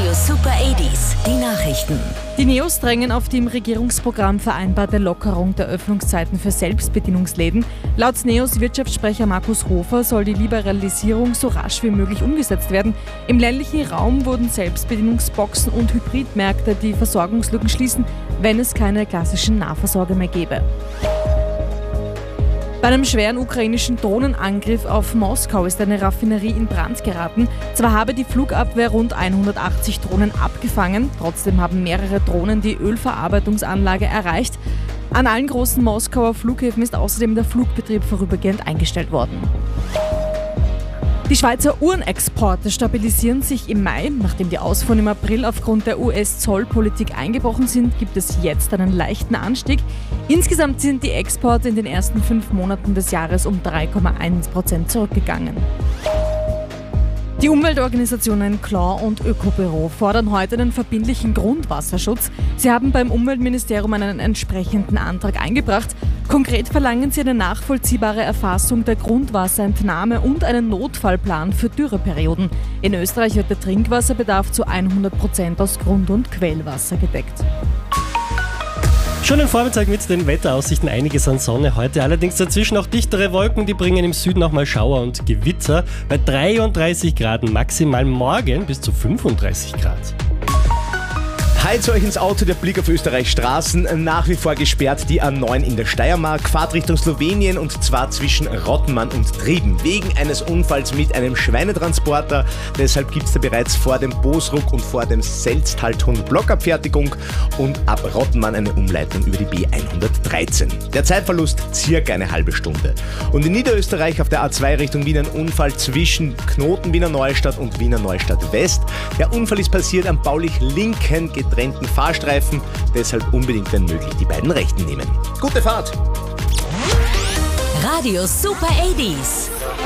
Radio Super 80s, die Nachrichten. Die Neos drängen auf die im Regierungsprogramm vereinbarte Lockerung der Öffnungszeiten für Selbstbedienungsläden. Laut Neos Wirtschaftssprecher Markus Hofer soll die Liberalisierung so rasch wie möglich umgesetzt werden. Im ländlichen Raum wurden Selbstbedienungsboxen und Hybridmärkte die Versorgungslücken schließen, wenn es keine klassischen Nahversorger mehr gäbe. Bei einem schweren ukrainischen Drohnenangriff auf Moskau ist eine Raffinerie in Brand geraten. Zwar habe die Flugabwehr rund 180 Drohnen abgefangen, trotzdem haben mehrere Drohnen die Ölverarbeitungsanlage erreicht. An allen großen Moskauer Flughäfen ist außerdem der Flugbetrieb vorübergehend eingestellt worden. Die Schweizer Uhrenexporte stabilisieren sich im Mai. Nachdem die Ausfuhren im April aufgrund der US-Zollpolitik eingebrochen sind, gibt es jetzt einen leichten Anstieg. Insgesamt sind die Exporte in den ersten 5 Monaten des Jahres um 3,1% zurückgegangen. Die Umweltorganisationen Claw und Ökobüro fordern heute einen verbindlichen Grundwasserschutz. Sie haben beim Umweltministerium einen entsprechenden Antrag eingebracht. Konkret verlangen sie eine nachvollziehbare Erfassung der Grundwasserentnahme und einen Notfallplan für Dürreperioden. In Österreich wird der Trinkwasserbedarf zu 100% aus Grund- und Quellwasser gedeckt. Schönen Vormittag mit den Wetteraussichten, einiges an Sonne heute, allerdings dazwischen auch dichtere Wolken, die bringen im Süden auch mal Schauer und Gewitter bei 33 Grad, maximal morgen bis zu 35 Grad. Heizt euch ins Auto, der Blick auf Österreichs Straßen. Nach wie vor gesperrt die A9 in der Steiermark, Fahrt Richtung Slowenien und zwar zwischen Rottenmann und Trieben. Wegen eines Unfalls mit einem Schweinetransporter. Deshalb gibt es da bereits vor dem Bosruck und vor dem Selztaltunnel Blockabfertigung und ab Rottenmann eine Umleitung über die B113. Der Zeitverlust circa eine halbe Stunde. Und in Niederösterreich auf der A2 Richtung Wien ein Unfall zwischen Knoten Wiener Neustadt und Wiener Neustadt West. Der Unfall ist passiert am baulich linken getrennten Fahrstreifen, deshalb unbedingt, wenn möglich, die beiden rechten nehmen. Gute Fahrt! Radio Super 80s.